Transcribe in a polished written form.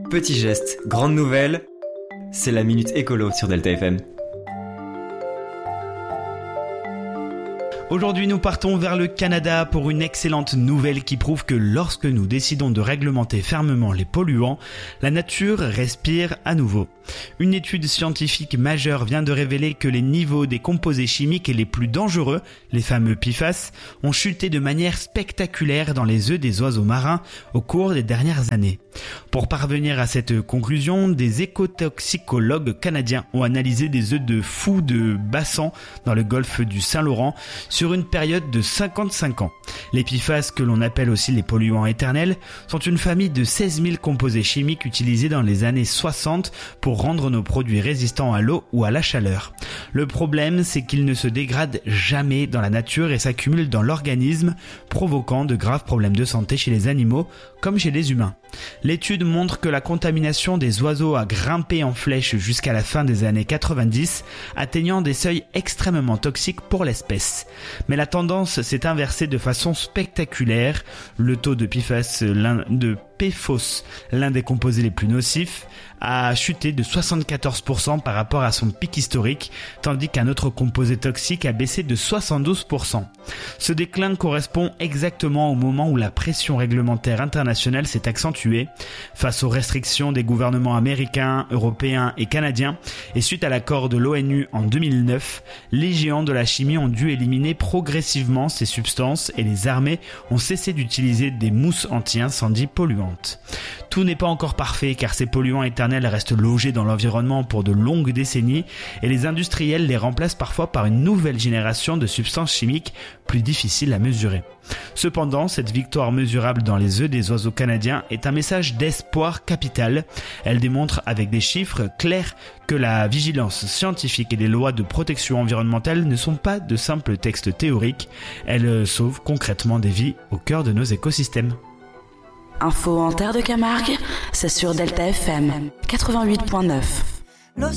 Petit geste, grande nouvelle, c'est la Minute Écolo sur Delta FM. Aujourd'hui, nous partons vers le Canada pour une excellente nouvelle qui prouve que lorsque nous décidons de réglementer fermement les polluants, la nature respire à nouveau. Une étude scientifique majeure vient de révéler que les niveaux des composés chimiques les plus dangereux, les fameux PFAS, ont chuté de manière spectaculaire dans les œufs des oiseaux marins au cours des dernières années. Pour parvenir à cette conclusion, des écotoxicologues canadiens ont analysé des œufs de fous de bassan dans le golfe du Saint-Laurent sur une période de 55 ans. Les PFAS, que l'on appelle aussi les polluants éternels, sont une famille de 16 000 composés chimiques utilisés dans les années 60 pour rendre nos produits résistants à l'eau ou à la chaleur. Le problème, c'est qu'ils ne se dégradent jamais dans la nature et s'accumulent dans l'organisme, provoquant de graves problèmes de santé chez les animaux comme chez les humains. L'étude montre que la contamination des oiseaux a grimpé en flèche jusqu'à la fin des années 90, atteignant des seuils extrêmement toxiques pour l'espèce. Mais la tendance s'est inversée de façon spectaculaire. Le taux de PFAS, l'un des composés les plus nocifs, a chuté de 74% par rapport à son pic historique, tandis qu'un autre composé toxique a baissé de 72%. Ce déclin correspond exactement au moment où la pression réglementaire internationale s'est accentuée face aux restrictions des gouvernements américains, européens et canadiens, et suite à l'accord de l'ONU en 2009, les géants de la chimie ont dû éliminer progressivement ces substances et les armées ont cessé d'utiliser des mousses anti-incendie polluantes. Tout n'est pas encore parfait car ces polluants éternels restent logés dans l'environnement pour de longues décennies et les industriels les remplacent parfois par une nouvelle génération de substances chimiques plus difficiles à mesurer. Cependant, cette victoire mesurable dans les œufs des oiseaux canadiens est un message d'espoir capital. Elle démontre avec des chiffres clairs que la vigilance scientifique et les lois de protection environnementale ne sont pas de simples textes théoriques. Elles sauvent concrètement des vies au cœur de nos écosystèmes. Info en Terre de Camargue, c'est sur Delta FM 88.9.